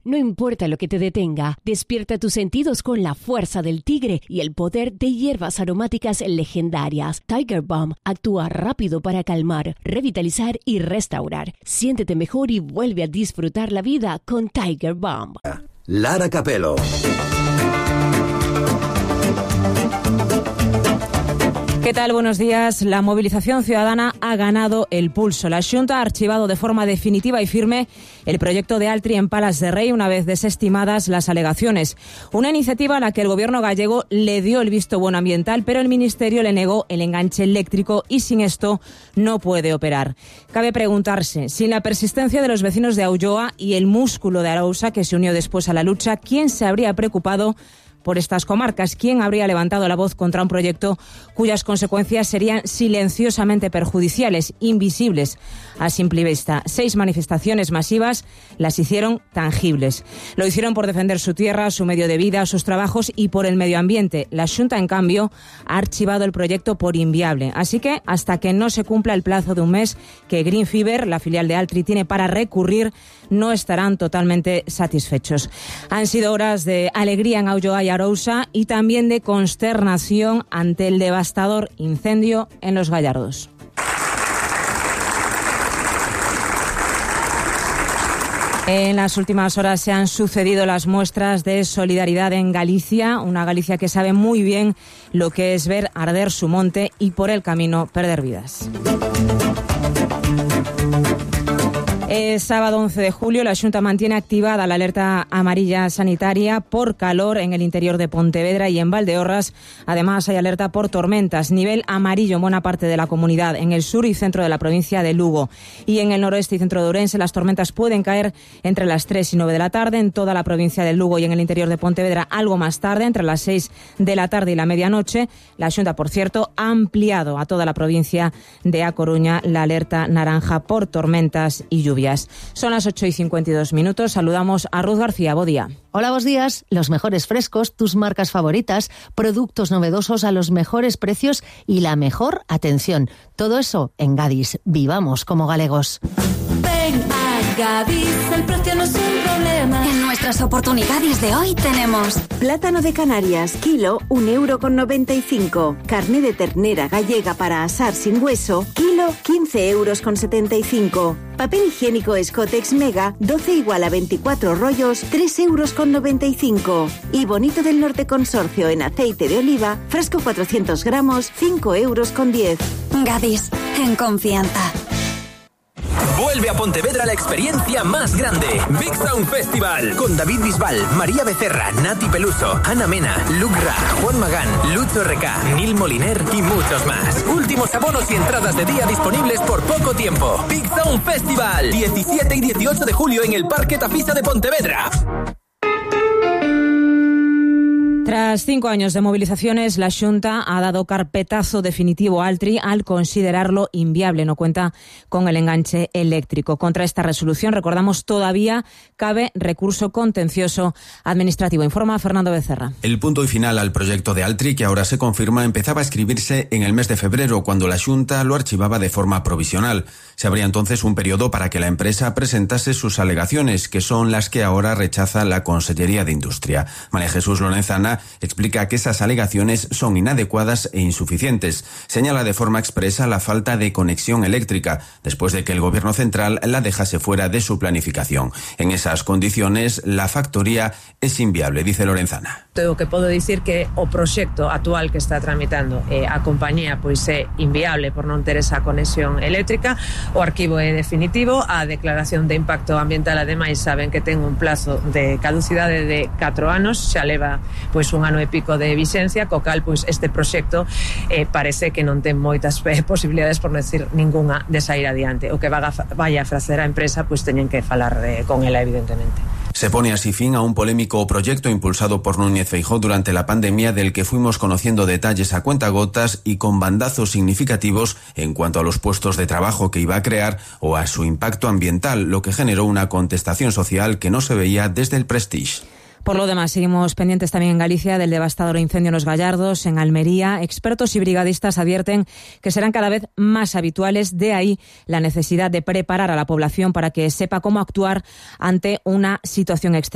No importa lo que te detenga, despierta tus sentidos con la fuerza del tigre y el poder de hierbas aromáticas legendarias. Tiger Balm actúa rápido para calmar, revitalizar y restaurar. Siéntete mejor y vuelve a disfrutar la vida con Tiger Balm. Lara Capelo. ¿Qué tal? Buenos días. La movilización ciudadana ha ganado el pulso. La Xunta ha archivado de forma definitiva y firme el proyecto de Altri en Palas de Rei una vez desestimadas las alegaciones. Una iniciativa a la que el gobierno gallego le dio el visto bueno ambiental, pero el ministerio le negó el enganche eléctrico y sin esto no puede operar. Cabe preguntarse, sin la persistencia de los vecinos de Aulloa y el músculo de Arousa, que se unió después a la lucha, ¿quién se habría preocupado por estas comarcas? ¿Quién habría levantado la voz contra un proyecto cuyas consecuencias serían silenciosamente perjudiciales, invisibles a simple vista? 6 manifestaciones masivas las hicieron tangibles. Lo hicieron por defender su tierra, su medio de vida, sus trabajos y por el medio ambiente. La Xunta, en cambio, ha archivado el proyecto por inviable. Así que, hasta que no se cumpla el plazo de un mes que Green Fiber, la filial de Altri, tiene para recurrir, no estarán totalmente satisfechos. Han sido horas de alegría en Aulloa y Arousa y también de consternación ante el devastador incendio en Los Gallardos. En las últimas horas se han sucedido las muestras de solidaridad en Galicia, una Galicia que sabe muy bien lo que es ver arder su monte y por el camino perder vidas. Sábado 11 de julio, la Xunta mantiene activada la alerta amarilla sanitaria por calor en el interior de Pontevedra y en Valdeorras. Además, hay alerta por tormentas, nivel amarillo en buena parte de la comunidad, en el sur y centro de la provincia de Lugo. Y en el noroeste y centro de Ourense, las tormentas pueden caer entre las 3 y 9 de la tarde en toda la provincia de Lugo y en el interior de Pontevedra algo más tarde, entre las 6 de la tarde y la medianoche. La Xunta, por cierto, ha ampliado a toda la provincia de A Coruña la alerta naranja por tormentas y lluvias. Son las 8:52. Saludamos a Ruth García. Buen día. Hola, buenos días. Los mejores frescos, tus marcas favoritas, productos novedosos a los mejores precios y la mejor atención. Todo eso en Gadis. Vivamos como galegos. Ven a Gadis, el precio no es un problema. En nuestras oportunidades de hoy tenemos plátano de Canarias, kilo, 1,95 €. Carne de ternera gallega para asar sin hueso, kilo, 15,75 €. Papel higiénico Escotex Mega, 12 igual a 24 rollos, 3,95 €. Y Bonito del Norte Consorcio en aceite de oliva, fresco 400 gramos, 5,10 €. Gadis, en confianza. Vuelve a Pontevedra la experiencia más grande. Big Sound Festival. Con David Bisbal, María Becerra, Nati Peluso, Ana Mena, Luc Ra, Juan Magán, Lucho RK, Nil Moliner y muchos más. Últimos abonos y entradas de día disponibles por poco tiempo. Big Sound Festival. 17 y 18 de julio en el Parque Tafisa de Pontevedra. Tras 5 años de movilizaciones, la Xunta ha dado carpetazo definitivo a Altri al considerarlo inviable. No cuenta con el enganche eléctrico. Contra esta resolución, recordamos, todavía cabe recurso contencioso administrativo. Informa Fernando Becerra. El punto y final al proyecto de Altri, que ahora se confirma, empezaba a escribirse en el mes de febrero, cuando la Xunta lo archivaba de forma provisional. Se abría entonces un periodo para que la empresa presentase sus alegaciones, que son las que ahora rechaza la Consellería de Industria. María Jesús Lorenzana explica que esas alegaciones son inadecuadas e insuficientes. Señala de forma expresa la falta de conexión eléctrica, después de que el Gobierno central la dejase fuera de su planificación. En esas condiciones, la factoría es inviable, dice Lorenzana. O que podo dicir que o proxecto actual que está tramitando a compañía pois é inviable por non ter esa conexión eléctrica. O arquivo é definitivo, a declaración de impacto ambiental ademais saben que ten un plazo de caducidade de 4 anos, xa leva pois un ano e pico de vixencia, co cal pois este proxecto parece que non ten moitas posibilidades, por non decir ningunha, de sair adiante. O que vaya a facer a empresa pois teñen que falar con ela, evidentemente. Se pone así fin a un polémico proyecto impulsado por Núñez Feijóo durante la pandemia, del que fuimos conociendo detalles a cuentagotas y con bandazos significativos en cuanto a los puestos de trabajo que iba a crear o a su impacto ambiental, lo que generó una contestación social que no se veía desde el Prestige. Por lo demás, seguimos pendientes también en Galicia del devastador incendio en Los Gallardos, en Almería. Expertos y brigadistas advierten que serán cada vez más habituales, de ahí la necesidad de preparar a la población para que sepa cómo actuar ante una situación extrema.